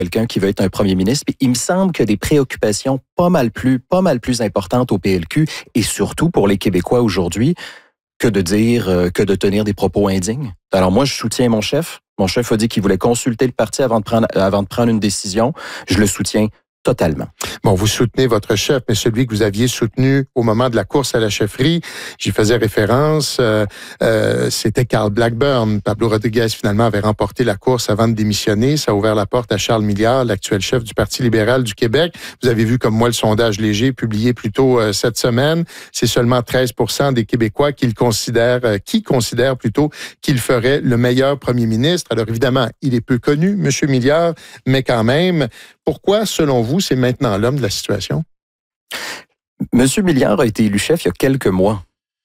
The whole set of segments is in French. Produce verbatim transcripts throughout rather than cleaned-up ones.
quelqu'un qui veut être un premier ministre. Puis il me semble qu'il y a des préoccupations pas mal plus, pas mal plus importantes au P L Q et surtout pour les Québécois aujourd'hui que de dire, euh, que de tenir des propos indignes. Alors moi, je soutiens mon chef. Mon chef a dit qu'il voulait consulter le parti avant de prendre, avant de prendre une décision. Je le soutiens totalement. Bon, vous soutenez votre chef, mais celui que vous aviez soutenu au moment de la course à la chefferie, j'y faisais référence, euh, euh, c'était Carl Blackburn. Pablo Rodriguez, finalement, avait remporté la course avant de démissionner. Ça a ouvert la porte à Charles Milliard, l'actuel chef du Parti libéral du Québec. Vous avez vu comme moi le sondage léger publié plus tôt euh, cette semaine. C'est seulement treize pour cent des Québécois qui le considèrent, euh, qui considèrent plutôt qu'il ferait le meilleur premier ministre. Alors évidemment, il est peu connu, M. Milliard, mais quand même, pourquoi, selon vous, c'est maintenant l'homme de la situation? Monsieur Milliard a été élu chef il y a quelques mois.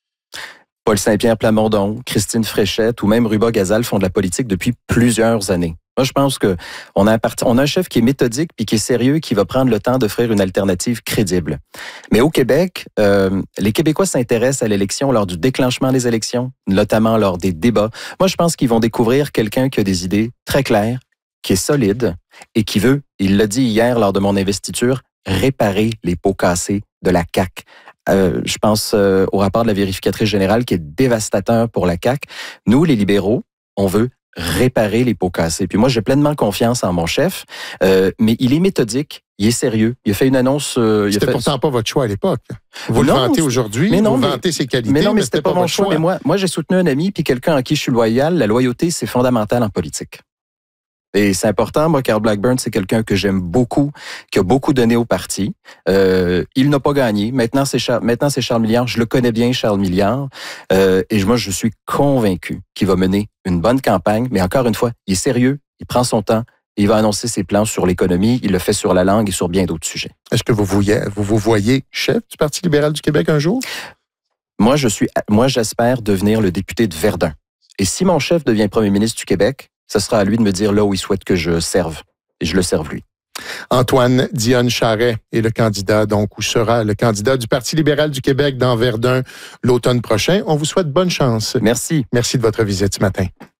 Paul Saint-Pierre Plamondon, Christine Fréchette ou même Ruba Gazal font de la politique depuis plusieurs années. Moi, je pense que on a un, parti, on a un chef qui est méthodique puis qui est sérieux, qui va prendre le temps d'offrir une alternative crédible. Mais au Québec, euh, les Québécois s'intéressent à l'élection lors du déclenchement des élections, notamment lors des débats. Moi, je pense qu'ils vont découvrir quelqu'un qui a des idées très claires, qui est solide et qui veut, il l'a dit hier lors de mon investiture, réparer les pots cassés de la C A Q. Euh, je pense euh, au rapport de la vérificatrice générale qui est dévastateur pour la C A Q. Nous, les libéraux, on veut réparer les pots cassés. Puis moi, j'ai pleinement confiance en mon chef, euh, mais il est méthodique, il est sérieux. Il a fait une annonce... Euh, c'était fait... pourtant pas votre choix à l'époque. Vous non, le vantez aujourd'hui, mais non, vous mais, vantez ses qualités, mais non, mais, mais c'était, c'était pas, pas mon votre choix. choix. Mais moi, moi, j'ai soutenu un ami puis quelqu'un à qui je suis loyal. La loyauté, c'est fondamental en politique. Et c'est important, moi, Carl Blackburn, c'est quelqu'un que j'aime beaucoup, qui a beaucoup donné au parti. Euh, il n'a pas gagné. Maintenant, c'est Charles, maintenant, c'est Charles Milliard. Je le connais bien, Charles Milliard. Euh, et moi, je suis convaincu qu'il va mener une bonne campagne. Mais encore une fois, il est sérieux, il prend son temps, et il va annoncer ses plans sur l'économie. Il le fait sur la langue et sur bien d'autres sujets. Est-ce que vous voyez, vous, vous voyez chef du Parti libéral du Québec un jour? Moi, je suis, moi, j'espère devenir le député de Verdun. Et si mon chef devient premier ministre du Québec, ce sera à lui de me dire là où il souhaite que je serve. Et je le serve lui. Antoine Dionne Charest est le candidat, donc, ou sera le candidat du Parti libéral du Québec dans Verdun l'automne prochain. On vous souhaite bonne chance. Merci. Merci de votre visite ce matin.